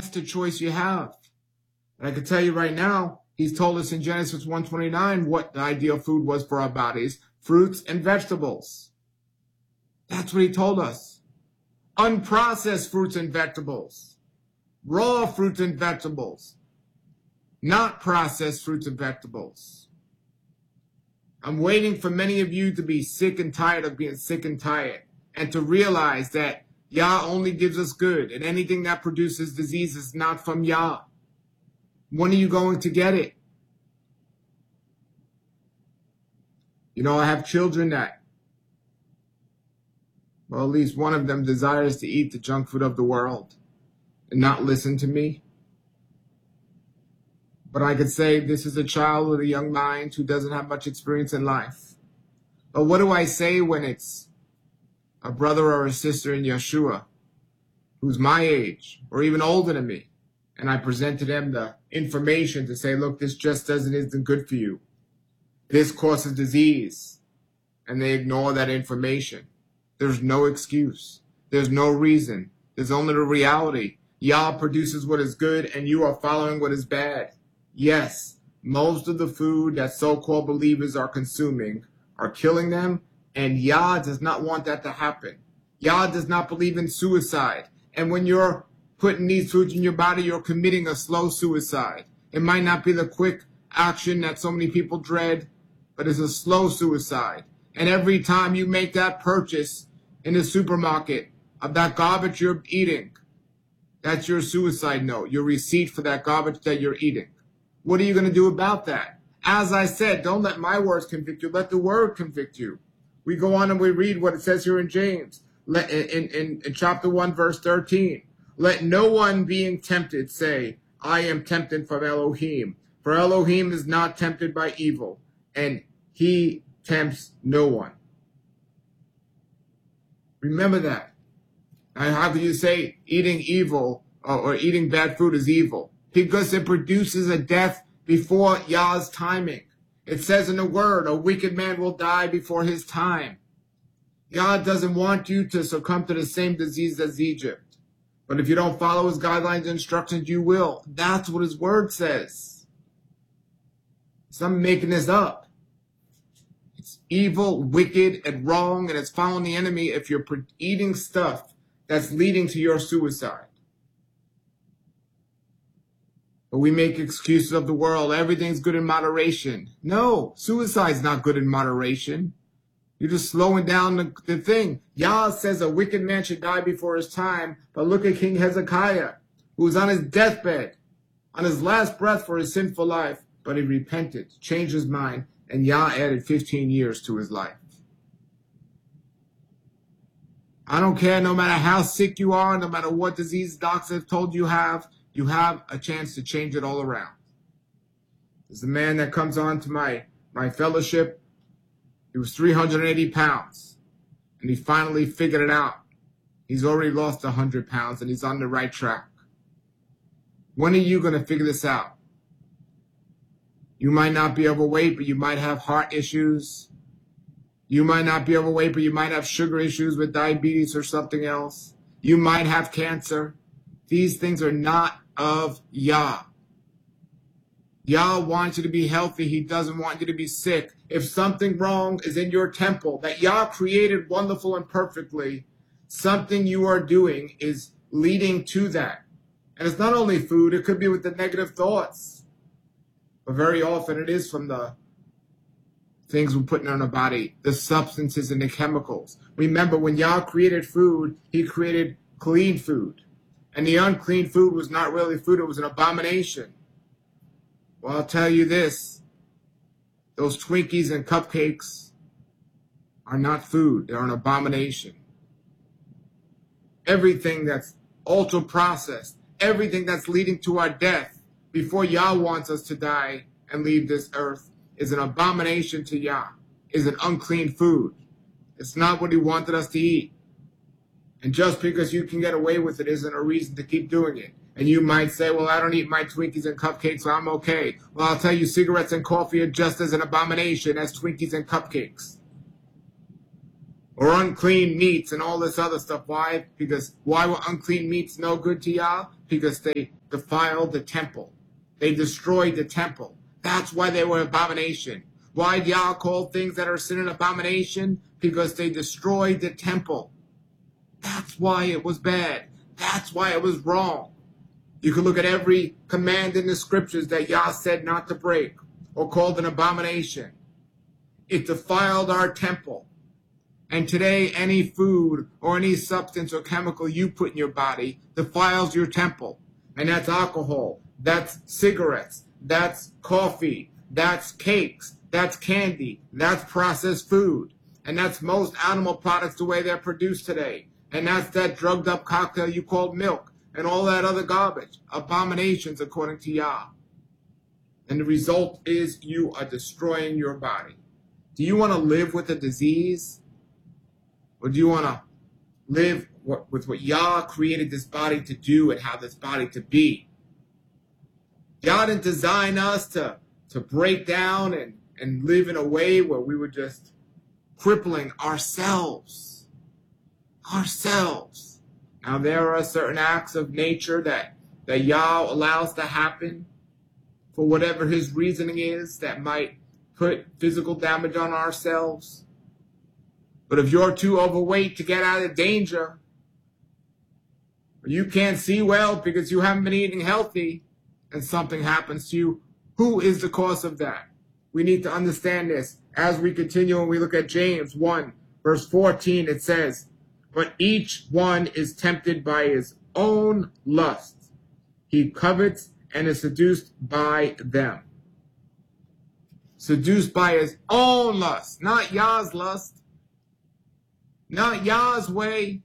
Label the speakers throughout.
Speaker 1: That's the choice you have. And I can tell you right now, he's told us in Genesis 1:29 what the ideal food was for our bodies: fruits and vegetables. That's what he told us. Unprocessed fruits and vegetables. Raw fruits and vegetables. Not processed fruits and vegetables. I'm waiting for many of you to be sick and tired of being sick and tired, and to realize that Yah only gives us good, and anything that produces disease is not from Yah. When are you going to get it? You know, I have children that, well, at least one of them desires to eat the junk food of the world and not listen to me. But I could say this is a child with a young mind who doesn't have much experience in life. But what do I say when it's a brother or a sister in Yeshua who's my age or even older than me, and I present to them the information to say, look, this just isn't good for you. This causes disease. And they ignore that information. There's no excuse. There's no reason. There's only the reality. Yah produces what is good, and you are following what is bad. Yes, most of the food that so-called believers are consuming are killing them, and Yah does not want that to happen. Yah does not believe in suicide. And when you're putting these foods in your body, you're committing a slow suicide. It might not be the quick action that so many people dread, but it's a slow suicide. And every time you make that purchase in the supermarket of that garbage you're eating, that's your suicide note, your receipt for that garbage that you're eating. What are you going to do about that? As I said, don't let my words convict you. Let the word convict you. We go on and we read what it says here in James, in chapter 1, verse 13. Let no one being tempted say, I am tempted from Elohim. For Elohim is not tempted by evil, and he tempts no one. Remember that. Now, how can you say eating evil or eating bad food is evil? Because it produces a death before Yah's timing. It says in the word, a wicked man will die before his time. God doesn't want you to succumb to the same disease as Egypt. But if you don't follow his guidelines and instructions, you will. That's what his word says. So I'm making this up. It's evil, wicked, and wrong, and it's following the enemy if you're eating stuff that's leading to your suicide. But we make excuses of the world. Everything's good in moderation. No, suicide's not good in moderation. You're just slowing down the thing. Yah says a wicked man should die before his time. But look at King Hezekiah, who was on his deathbed, on his last breath for his sinful life. But he repented, changed his mind, and Yah added 15 years to his life. I don't care, no matter how sick you are, no matter what disease doctors have told you have a chance to change it all around. There's a man that comes on to my fellowship. He was 380 pounds, and he finally figured it out. He's already lost 100 pounds, and he's on the right track. When are you going to figure this out? You might not be overweight, but you might have heart issues. You might not be overweight, but you might have sugar issues with diabetes or something else. You might have cancer. These things are not of Yah. Yah wants you to be healthy. He doesn't want you to be sick. If something wrong is in your temple that Yah created wonderful and perfectly, something you are doing is leading to that. And it's not only food, it could be with the negative thoughts. But very often it is from the things we're putting on our body, the substances and the chemicals. Remember, when Yah created food, he created clean food. And the unclean food was not really food, it was an abomination. Well, I'll tell you this, those Twinkies and cupcakes are not food, they're an abomination. Everything that's ultra processed, everything that's leading to our death before Yah wants us to die and leave this earth is an abomination to Yah, is an unclean food. It's not what he wanted us to eat. And just because you can get away with it isn't a reason to keep doing it. And you might say, well, I don't eat my Twinkies and cupcakes, so I'm okay. Well, I'll tell you, cigarettes and coffee are just as an abomination as Twinkies and cupcakes. or unclean meats and all this other stuff. Why? Because why were unclean meats no good to Yah? Because they defiled the temple. They destroyed the temple. That's why they were abomination. Why did Yah call things that are sin an abomination? Because they destroyed the temple. That's why it was bad. That's why it was wrong. You can look at every command in the scriptures that Yah said not to break or called an abomination. It defiled our temple. And today, any food or any substance or chemical you put in your body defiles your temple. And that's alcohol, that's cigarettes, that's coffee, that's cakes, that's candy, that's processed food. And that's most animal products the way they're produced today. And that's that drugged up cocktail you call milk and all that other garbage. Abominations according to Yah. And the result is you are destroying your body. Do you want to live with a disease? Or do you want to live with what Yah created this body to do and how this body to be? Yah didn't design us to break down and live in a way where we were just crippling ourselves. Ourselves. Now there are certain acts of nature that Yah allows to happen for whatever his reasoning is that might put physical damage on ourselves. But if you're too overweight to get out of danger, or you can't see well because you haven't been eating healthy, and something happens to you, who is the cause of that? We need to understand this. As we continue and we look at James 1, verse 14, it says, "But each one is tempted by his own lust. He covets and is seduced by them." Seduced by his own lust, not Yah's lust. Not Yah's way,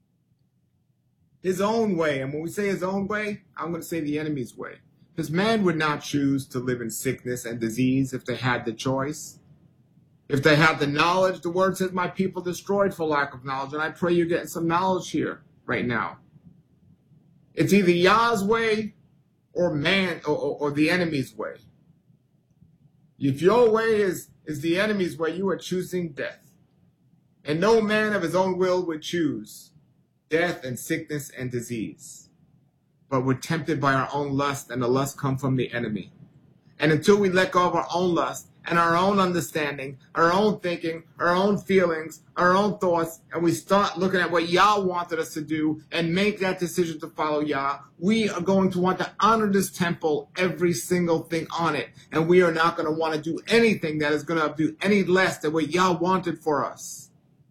Speaker 1: his own way. And when we say his own way, I'm going to say the enemy's way. Because man would not choose to live in sickness and disease if they had the choice. If they had the knowledge, the word says, my people destroyed for lack of knowledge. And I pray you're getting some knowledge here right now. It's either Yah's way or man or the enemy's way. If your way is the enemy's way, you are choosing death. And no man of his own will would choose death and sickness and disease. But we're tempted by our own lust, and the lust comes from the enemy. And until we let go of our own lust and our own understanding, our own thinking, our own feelings, our own thoughts, and we start looking at what Yah wanted us to do and make that decision to follow Yah, we are going to want to honor this temple, every single thing on it. And we are not going to want to do anything that is going to do any less than what Yah wanted for us.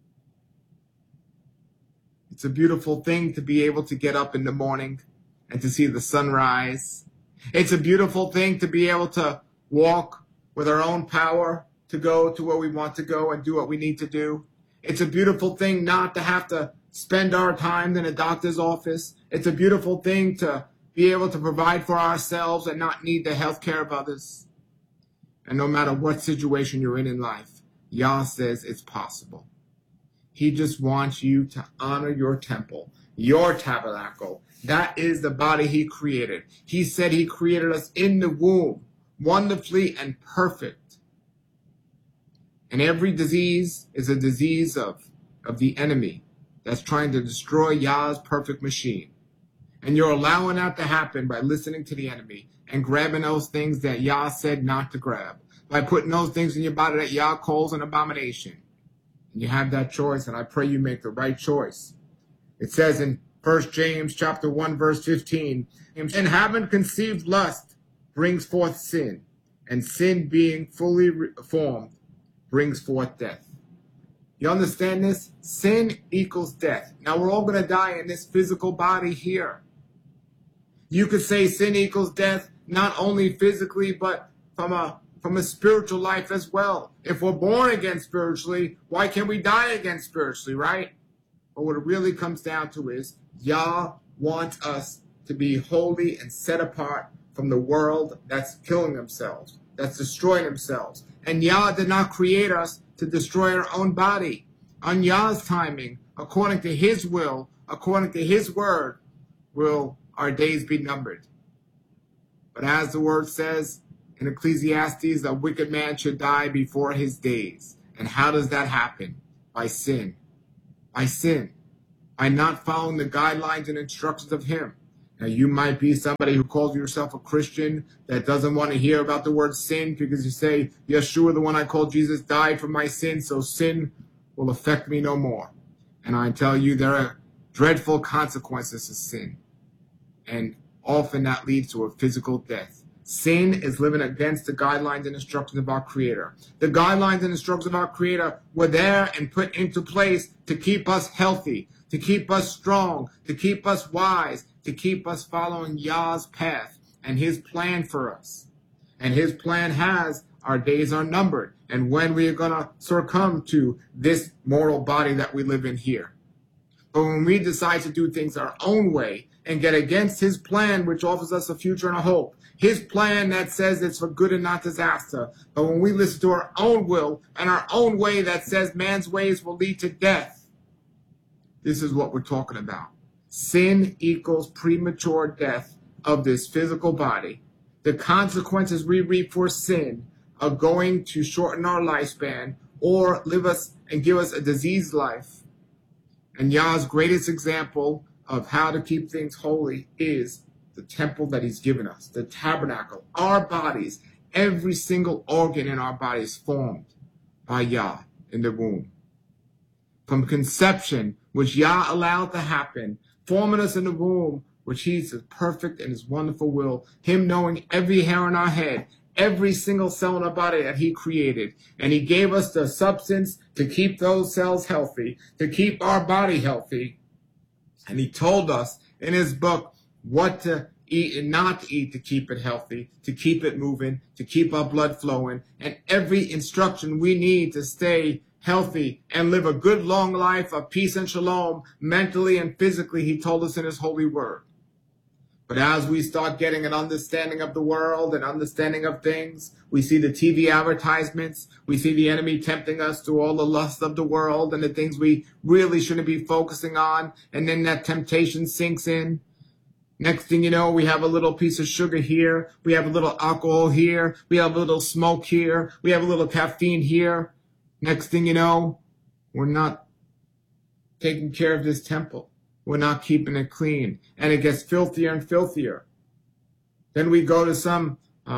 Speaker 1: It's a beautiful thing to be able to get up in the morning and to see the sunrise. It's a beautiful thing to be able to walk with our own power to go to where we want to go and do what we need to do. It's a beautiful thing not to have to spend our time in a doctor's office. It's a beautiful thing to be able to provide for ourselves and not need the health care of others. And no matter what situation you're in life, Yah says it's possible. He just wants you to honor your temple, your tabernacle. That is the body he created. He said he created us in the womb, wonderfully and perfect. And every disease is a disease of the enemy that's trying to destroy Yah's perfect machine. And you're allowing that to happen by listening to the enemy and grabbing those things that Yah said not to grab, by putting those things in your body that Yah calls an abomination. And you have that choice, and I pray you make the right choice. It says in 1 James chapter 1, verse 15, "And having conceived lust brings forth sin, and sin being fully formed brings forth death." You understand this? Sin equals death. Now we're all going to die in this physical body here. You could say sin equals death, not only physically, but from a spiritual life as well. If we're born again spiritually, why can't we die again spiritually, right? But what it really comes down to is Yah wants us to be holy and set apart from the world that's killing themselves, that's destroying themselves. And Yah did not create us to destroy our own body. On Yah's timing, according to his will, according to his word, will our days be numbered. But as the word says in Ecclesiastes, a wicked man should die before his days. And how does that happen? By sin. I sin by not following the guidelines and instructions of him. Now, you might be somebody who calls yourself a Christian that doesn't want to hear about the word sin because you say, Yeshua, the one I call Jesus, died for my sin, so sin will affect me no more. And I tell you, there are dreadful consequences to sin. And often that leads to a physical death. Sin is living against the guidelines and instructions of our Creator. The guidelines and instructions of our Creator were there and put into place to keep us healthy, to keep us strong, to keep us wise, to keep us following Yah's path and his plan for us. And his plan has our days are numbered and when we are going to succumb to this mortal body that we live in here. But when we decide to do things our own way and get against his plan, which offers us a future and a hope, his plan that says it's for good and not disaster, but when we listen to our own will and our own way that says man's ways will lead to death, this is what we're talking about. Sin equals premature death of this physical body. The consequences we reap for sin are going to shorten our lifespan or live us and give us a diseased life. And Yah's greatest example of how to keep things holy is the temple that he's given us, the tabernacle. Our bodies, every single organ in our body is formed by Yah in the womb. From conception, which Yah allowed to happen, forming us in the womb, which he's perfect in his wonderful will, him knowing every hair on our head, every single cell in our body that he created. And he gave us the substance to keep those cells healthy, to keep our body healthy. And he told us in his book what to eat and not to eat to keep it healthy, to keep it moving, to keep our blood flowing, and every instruction we need to stay healthy and live a good long life of peace and shalom, mentally and physically, he told us in his holy word. But as we start getting an understanding of the world and understanding of things, we see the TV advertisements, we see the enemy tempting us to all the lust of the world and the things we really shouldn't be focusing on, and then that temptation sinks in. Next thing you know, we have a little piece of sugar here, we have a little alcohol here, we have a little smoke here, we have a little caffeine here. Next thing you know, we're not taking care of this temple. We're not keeping it clean. And it gets filthier and filthier. Then we go to some,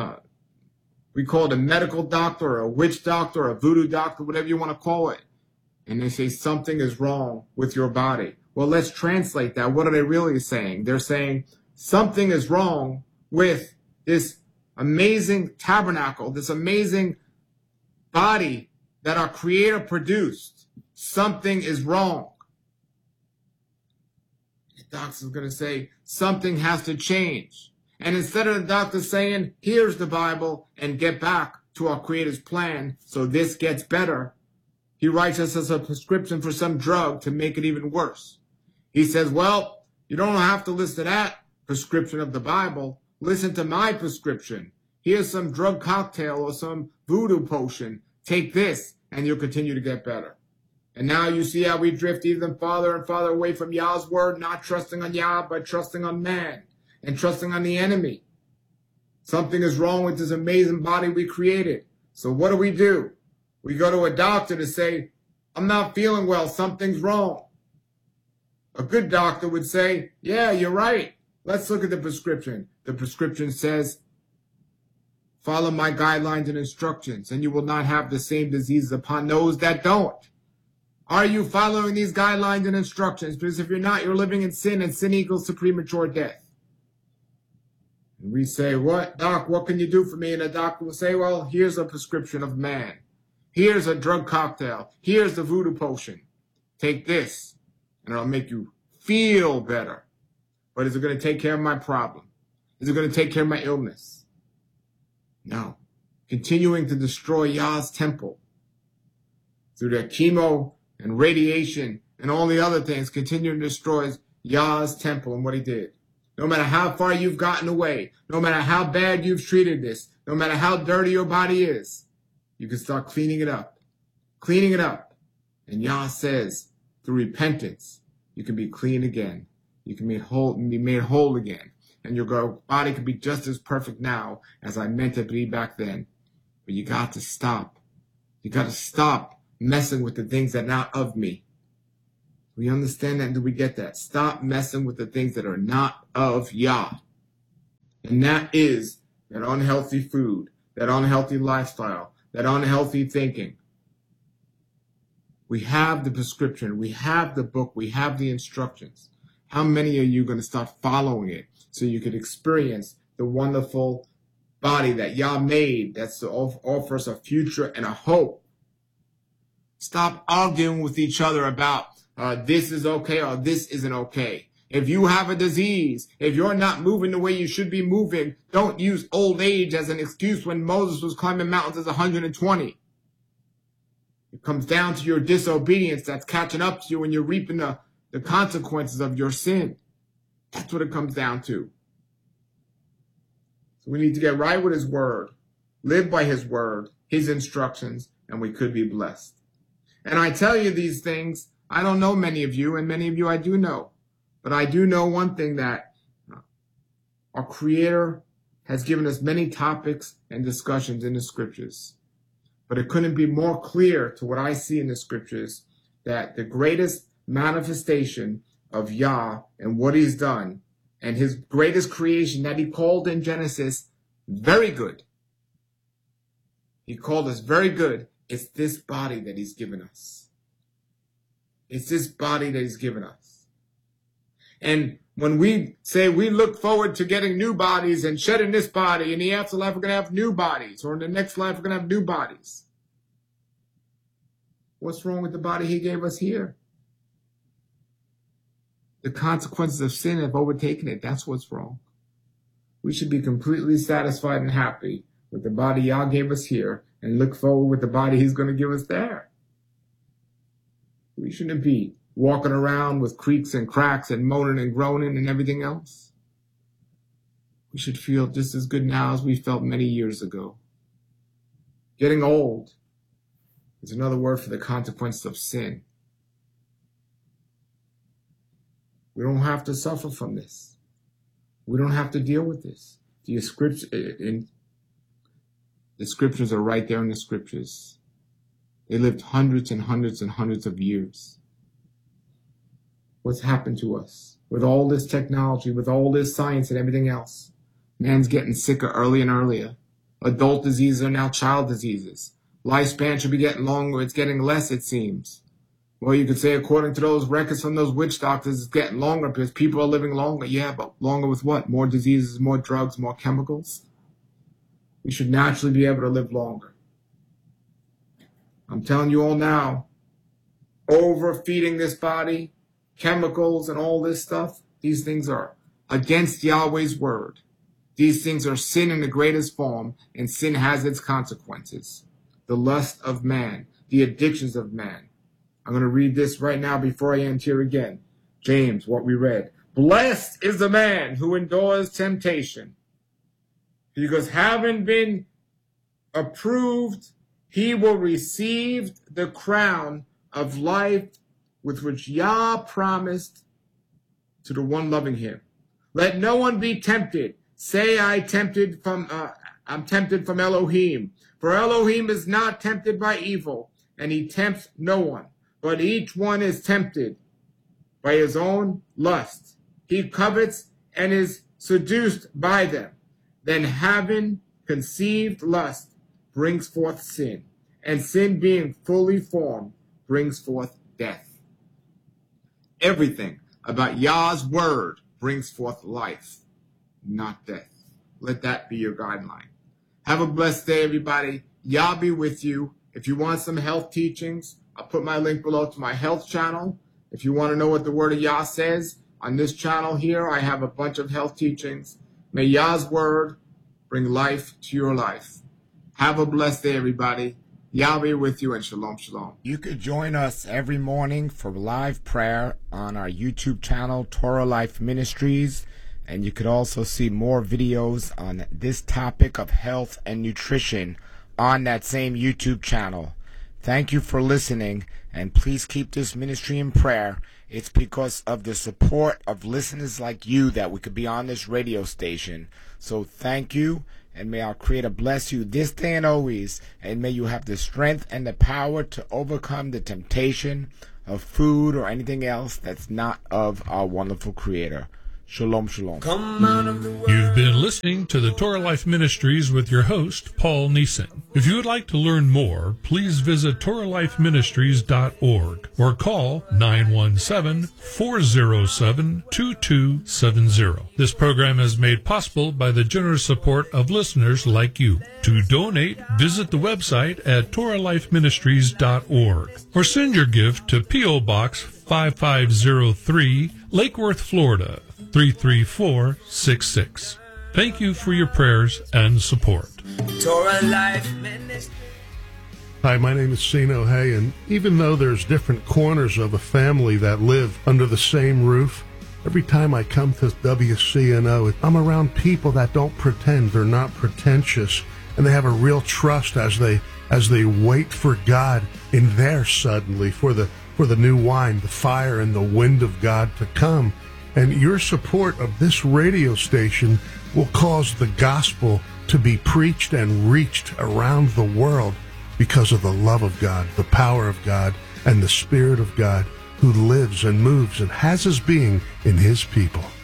Speaker 1: we call it a medical doctor or a witch doctor or a voodoo doctor, whatever you want to call it. And they say something is wrong with your body. Well, let's translate that. What are they really saying? They're saying something is wrong with this amazing tabernacle, this amazing body that our Creator produced. Something is wrong. The doctor's going to say something has to change. And instead of the doctor saying, here's the Bible and get back to our Creator's plan so this gets better, he writes us as a prescription for some drug to make it even worse. He says, well, you don't have to listen to that prescription of the Bible. Listen to my prescription. Here's some drug cocktail or some voodoo potion. Take this and you'll continue to get better. And now you see how we drift even farther and farther away from Yah's word, not trusting on Yah, but trusting on man and trusting on the enemy. Something is wrong with this amazing body we created. So what do? We go to a doctor to say, I'm not feeling well, something's wrong. A good doctor would say, yeah, you're right. Let's look at the prescription. The prescription says, follow my guidelines and instructions, and you will not have the same diseases upon those that don't. Are you following these guidelines and instructions? Because if you're not, you're living in sin, and sin equals to premature death. And we say, what, doc, what can you do for me? And the doctor will say, well, here's a prescription of man. Here's a drug cocktail. Here's the voodoo potion. Take this, and it'll make you feel better. But is it going to take care of my problem? Is it going to take care of my illness? No. Continuing to destroy Yah's temple through their chemo and radiation and all the other things, continuing to destroy Yah's temple and what he did. No matter how far you've gotten away, no matter how bad you've treated this, no matter how dirty your body is, you can start cleaning it up. Cleaning it up. And Yah says, through repentance, you can be clean again. You can be made whole again. And your body can be just as perfect now as I meant it to be back then. But you got to stop. You got to stop messing with the things that are not of me. We understand that? Do we get that? Stop messing with the things that are not of Yah. And that is that unhealthy food, that unhealthy lifestyle, that unhealthy thinking. We have the prescription. We have the book. We have the instructions. How many are you going to start following it so you could experience the wonderful body that Yah made that offers a future and a hope? Stop arguing with each other about this is okay or this isn't okay. If you have a disease, if you're not moving the way you should be moving, don't use old age as an excuse when Moses was climbing mountains as 120. It comes down to your disobedience that's catching up to you and you're reaping the consequences of your sin. That's what it comes down to. So we need to get right with his word, live by his word, his instructions, and we could be blessed. And I tell you these things, I don't know many of you, and many of you I do know. But I do know one thing, that our Creator has given us many topics and discussions in the scriptures. But it couldn't be more clear to what I see in the scriptures that the greatest manifestation of Yah and what he's done and his greatest creation that he called in Genesis very good. He called us very good. It's this body that he's given us. It's this body that he's given us. And when we say we look forward to getting new bodies and shedding this body, in the afterlife we're going to have new bodies, or in the next life we're going to have new bodies. What's wrong with the body he gave us here? The consequences of sin have overtaken it. That's what's wrong. We should be completely satisfied and happy with the body Yah gave us here and look forward with the body he's going to give us there. We shouldn't be walking around with creaks and cracks and moaning and groaning and everything else. We should feel just as good now as we felt many years ago. Getting old is another word for the consequence of sin. We don't have to suffer from this. We don't have to deal with this. The scriptures are right there in the scriptures. They lived hundreds and hundreds and hundreds of years. What's happened to us with all this technology, with all this science and everything else? Man's getting sicker earlier and earlier. Adult diseases are now child diseases. Lifespan should be getting longer. It's getting less, it seems. Well, you could say according to those records from those witch doctors, it's getting longer because people are living longer. Yeah, but longer with what? More diseases, more drugs, more chemicals? We should naturally be able to live longer. I'm telling you all now, overfeeding this body, chemicals and all this stuff, these things are against Yahweh's word. These things are sin in the greatest form, and sin has its consequences. The lust of man, the addictions of man. I'm going to read this right now before I end here again. James, what we read. Blessed is the man who endures temptation, because having been approved, he will receive the crown of life with which Yah promised to the one loving him. Let no one be tempted. Say, I'm tempted from Elohim. For Elohim is not tempted by evil, and he tempts no one. But each one is tempted by his own lust. He covets and is seduced by them. Then having conceived lust brings forth sin. And sin being fully formed brings forth death. Everything about Yah's word brings forth life, not death. Let that be your guideline. Have a blessed day, everybody. Yah be with you. If you want some health teachings, I'll put my link below to my health channel. If you want to know what the word of Yah says, on this channel here, I have a bunch of health teachings. May Yah's word bring life to your life. Have a blessed day, everybody. Yah be with you, and shalom, shalom. You could join us every morning for live prayer on our YouTube channel, Torah Life Ministries. And you could also see more videos on this topic of health and nutrition on that same YouTube channel. Thank you for listening, and please keep this ministry in prayer. It's because of the support of listeners like you that we could be on this radio station. So thank you, and may our Creator bless you this day and always, and may you have the strength and the power to overcome the temptation of food or anything else that's not of our wonderful Creator. Shalom, shalom.
Speaker 2: You've been listening to the Torah Life Ministries with your host, Paul Neeson. If you would like to learn more, please visit TorahLifeMinistries.org or call 917-407-2270. This program is made possible by the generous support of listeners like you. To donate, visit the website at TorahLifeMinistries.org or send your gift to P.O. Box 5503, Lake Worth, Florida, 33466. Thank you for your prayers and support.
Speaker 3: Torah Life Ministry.
Speaker 4: Hi, my name is Sino Hay, and even though there's different corners of a family that live under the same roof, every time I come to WCNO, I'm around people that don't pretend. They're not pretentious, and they have a real trust as they wait for God in their suddenly, for the new wine, the fire, and the wind of God to come. And your support of this radio station will cause the gospel to be preached and reached around the world because of the love of God, the power of God, and the Spirit of God who lives and moves and has his being in his people.